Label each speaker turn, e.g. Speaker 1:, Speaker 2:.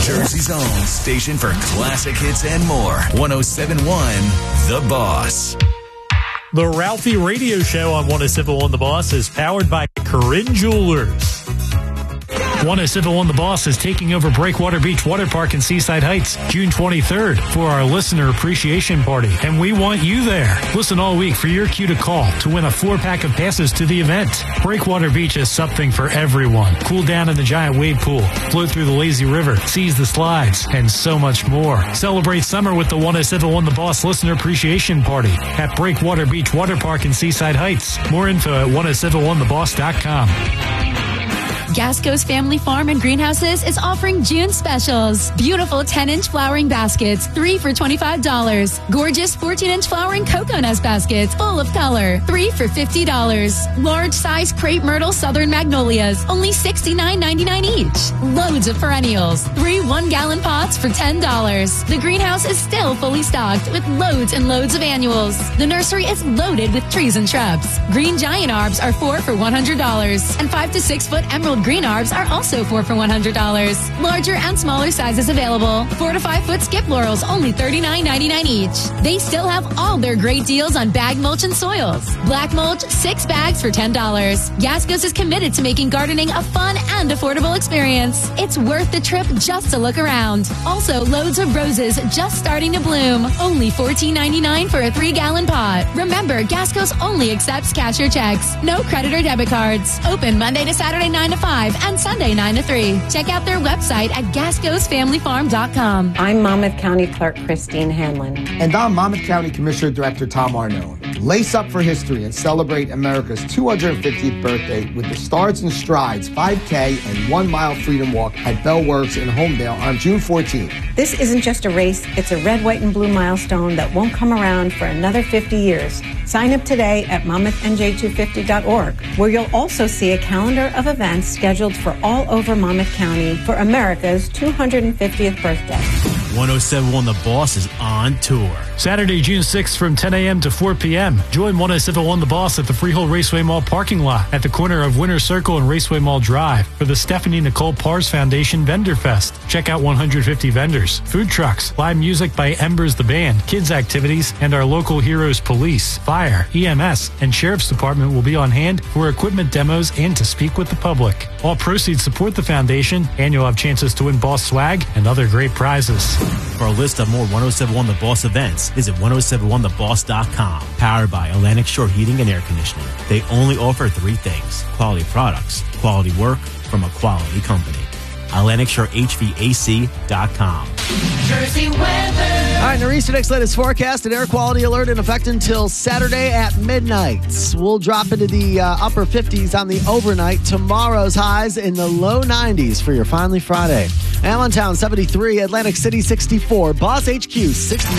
Speaker 1: Jersey's own station for classic hits and more. 107.1 The Boss.
Speaker 2: The Ralphie Radio Show on 107.1 The Boss is powered by Corinne Jewelers. 107.1 The Boss is taking over Breakwater Beach Water Park in Seaside Heights June 23rd for our listener appreciation party, and we want you there. Listen all week for your cue to call to win a 4-pack of passes to the event. Breakwater Beach is something for everyone. Cool down in the giant wave pool, float through the lazy river, seize the slides, and so much more. Celebrate summer with the 107.1 The Boss listener appreciation party at Breakwater Beach Water Park in Seaside Heights. More info at 1071theboss.com.
Speaker 3: Gasco's Family Farm and Greenhouses is offering June specials. Beautiful 10-inch flowering baskets, 3 for $25. Gorgeous 14-inch flowering coconuts baskets, full of color, 3 for $50. Large size crepe myrtle southern magnolias, only $69.99 each. Loads of perennials, 3 1-gallon pots for $10. The greenhouse is still fully stocked with loads and loads of annuals. The nursery is loaded with trees and shrubs. Green giant arbs are 4 for $100, and 5 to 6 foot emerald green arbs are also 4 for $100. Larger and smaller sizes available. 4 to 5 foot skip laurels, only $39.99 each. They still have all their great deals on bag mulch and soils. Black mulch, 6 bags for $10. Gasco's is committed to making gardening a fun and affordable experience. It's worth the trip just to look around. Also, loads of roses just starting to bloom. Only $14.99 for a 3-gallon pot. Remember, Gasco's only accepts cash or checks. No credit or debit cards. Open Monday to Saturday 9 to 5 and Sunday 9 to 3. Check out their website at gascosfamilyfarm.com.
Speaker 4: I'm Monmouth County Clerk Christine Hanlon.
Speaker 5: And I'm Monmouth County Commissioner Director Tom Arnone. Lace up for history and celebrate America's 250th birthday with the Stars and Strides 5K and 1 mile freedom walk at Bell Works in Homedale on June 14th.
Speaker 4: This isn't just a race, it's a red, white, and blue milestone that won't come around for another 50 years. Sign up today at MonmouthNJ250.org, where you'll also see a calendar of events scheduled for all over Monmouth County for America's 250th birthday.
Speaker 6: 107.1 The Boss is on tour.
Speaker 2: Saturday, June 6th from 10 a.m. to 4 p.m. Join 107.1 The Boss at the Freehold Raceway Mall parking lot at the corner of Winter Circle and Raceway Mall Drive for the Stephanie Nicole Pars Foundation Vendor Fest. Check out 150 vendors, food trucks, live music by Embers the Band, kids activities, and our local heroes police, fire, EMS, and Sheriff's Department will be on hand for equipment demos and to speak with the public. All proceeds support the foundation, and you'll have chances to win Boss swag and other great prizes.
Speaker 6: For a list of more 107.1 The Boss events, visit 1071theboss.com. Powered by Atlantic Shore Heating and Air Conditioning. They only offer 3 things: quality products, quality work from a quality company. AtlanticShoreHVAC.com.
Speaker 7: Jersey weather.
Speaker 8: All right, Nor'easter next latest forecast. An air quality alert in effect until Saturday at midnight. We'll drop into the upper 50s on the overnight. Tomorrow's highs in the low 90s for your finally Friday. Allentown 73, Atlantic City 64, Boss HQ 68.